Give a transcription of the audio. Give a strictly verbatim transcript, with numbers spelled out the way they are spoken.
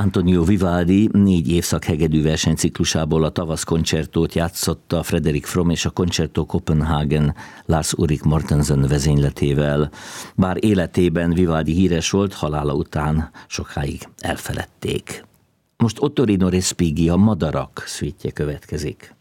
Antonio Vivaldi négy évszak hegedű versenyciklusából a tavasz koncertót játszotta Frederick Fromm és a Concerto Copenhagen Lars Ulrik Mortensen vezényletével. Bár életében Vivaldi híres volt, halála után sokáig elfeledték. Most Ottorino Respighi, a Madarak szüitje következik.